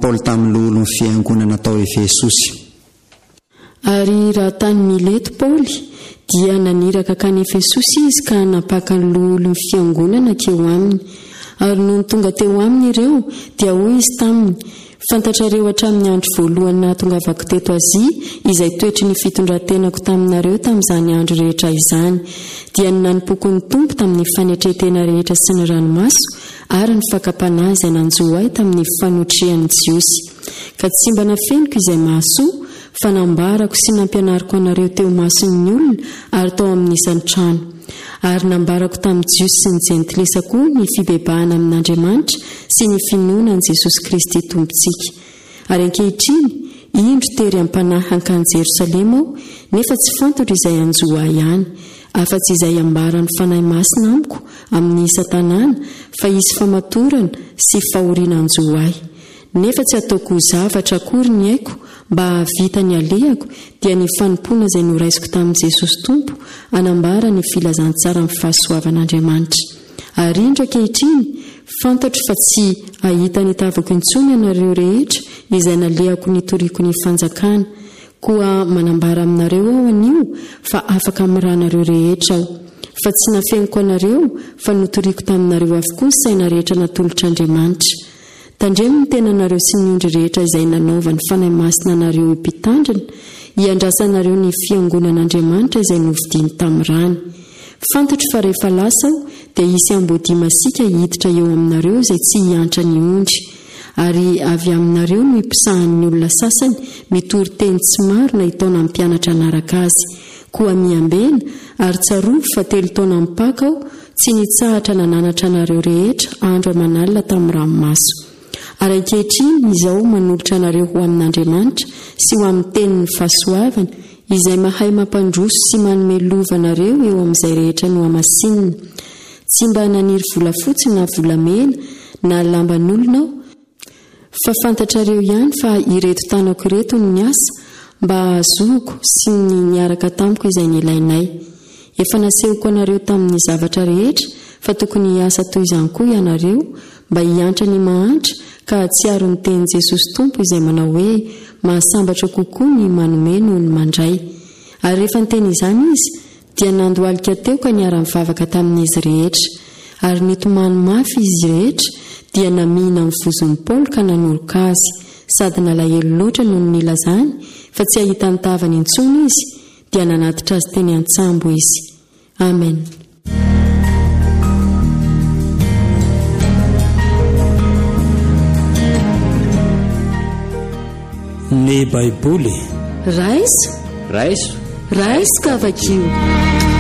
Paoly tamin'ny olo ny fiangonana tao Efesosy. Ary raha tany Mileto Paoly dia naniraka kany Efesosy izy ka napaka ny olo ny fiangonana keo aminy. Ary noho ny tonga teo aminy ireo dia hoy izy taminy: fantatrareo hatramin'ny andro voalohany nahatongavako teto Azia izay toetry ny fitondrantenako taminareo tamin'izany andro rehetra izany, dia nanipoko ny tompo tamin'ny fanetretena rehetra sy ny ranomaso ary ny fakapanahy izay nanjoa ahy tamin'ny fanotrehany Jiosy. Ka tsy mba nafeniko izay mahasoa fa nambarako sy nampianariko anareo teo mason'ny olona ary tao amin'isany trano. Ary nambarako tamin'ny Jiosy sy ny jentilesa koa ny fibebahana amin'Andriamanitra sy ny finoana an' Jesosy Kristy tompontsika. Ary ankehitriny indro tery ampanahy hankany Jerosalema aho, nefa tsy fantatra izay anjoa ihany, afa-tsy izay ambarany fanahy masina amiko amin'ny isa-tanàna, fa izy famatorana sy fahoriana anjoa ahy. Nefa tsy ataoko zavatra akory ny haiko mba havita ny alehako, dia ny fanompoana izay noraisiko tamin'i Jesosy Tompo anambara ny filazantsara amin'ny fahasoavan'Andriamanitra. Ary indro ankehitriny fantatro fa tsy ahita ny tavako intsony ianareo rehetra izay nalehako nitoriako ny fanjakana, koa manambara aminareo aho anio fa afaka miranareo rehetra aho. Fa tsy nafeniko anareo fa notoriako taminareo avokoa ny saina rehetra natolotr'Andriamanitra. Tandremo ny tenanareo sy ny ondry rehetra izay nanaova ny fanahy masina anareo mpitandrina, hiandrasanareo ny fiangonan'Andriamanitra izay novidiny tamin'irany. Fantatro fa rehefa lasa aho dia hisy ambodia masika hiditra eo aminareo izay tsy hiantra ny ondry, ary avy aminareo no hipisahan'ny olona sasany mitory teny tsy maro na hitaona amin'ny mpianatra anaraka azy, koa miambena ary tsaroa fa 3 taona mipaka aho tsy nitsahatra nananatra anareo rehetra andro aman'alina tamin'ny ranomaso. Ary ankehitriny izao manolotra anareo ho amin'Andriamanitra sy ho amin'ny tenin'ny fahasoavana izay mahay mampandroso sy manome lova anareo eo amin'izay rehetra no hamasinina. Tsy mba naniry volafotsy na volamena na lamban'olona aho, fa fantatrareo ihany fa ireto tanako ireto ny asa mba ahazoako sy ny niaraka tamiko izay nilainay. Efa nasehoko anareo tamin'ny zavatra rehetra fa tokony hiasa toy izany koa ianareo mba hiantra ny mahantra ka hatsiaro ny tenin'i Jesosy Tompo izay manao hoe mahasambatra kokoa ny manome noho ny mandray. Ary rehefa niteny izany izy dia nandohalika teo ka niara-mivavaka tamin'izy rehetra, ary nitomany mafy izy rehetra dia namihina amin'ny vozon'ny Paoly ka nanoroka azy, sady nalahelo loatra noho ny nilazany, fa tsy ahita ny tavany intsony izy dia nanatitra azy teny an-tsambo izy. Amen. Ny Baiboly raisa raisa kavakio.